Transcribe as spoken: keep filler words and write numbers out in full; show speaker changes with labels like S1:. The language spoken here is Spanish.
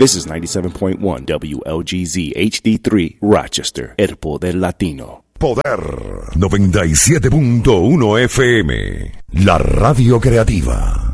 S1: This is ninety-seven point one W L G Z H D three Rochester, El Poder Latino.
S2: Poder noventa y siete punto uno F M, la radio creativa.